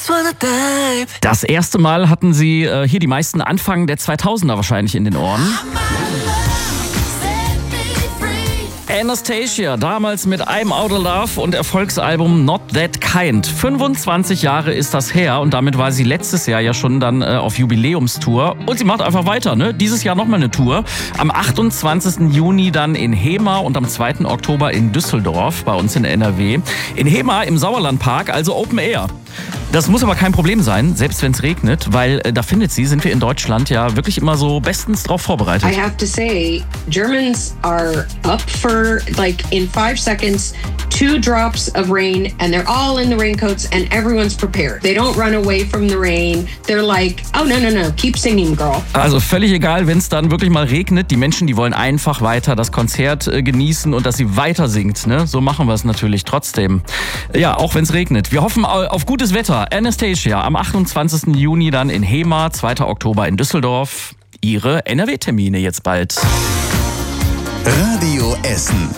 Das erste Mal hatten sie hier die meisten Anfang der 2000er wahrscheinlich in den Ohren. Anastacia, damals mit I'm Outta Love und Erfolgsalbum Not That Kind. 25 Jahre ist das her und damit war sie letztes Jahr ja schon dann auf Jubiläumstour. Und sie macht einfach weiter, ne? Dieses Jahr nochmal eine Tour. Am 28. Juni dann in Hemer und am 2. Oktober in Düsseldorf, bei uns in NRW. In Hemer im Sauerlandpark, also Open Air. Das muss aber kein Problem sein, selbst wenn es regnet, weil da sind wir in Deutschland ja wirklich immer so bestens drauf vorbereitet. I have to say, Germans are up for, like, in 5 seconds, 2 drops of rain and they're all in the raincoats and everyone's prepared. They don't run away from the rain. They're like, oh no, keep singing, girl. Also völlig egal, wenn es dann wirklich mal regnet. Die Menschen, die wollen einfach weiter das Konzert genießen und dass sie weiter singt. Ne? So machen wir es natürlich trotzdem. Ja, auch wenn es regnet. Wir hoffen auf gutes Wetter. Anastacia am 28. Juni dann in Hemer, 2. Oktober in Düsseldorf. Ihre NRW-Termine jetzt bald. Radio Essen.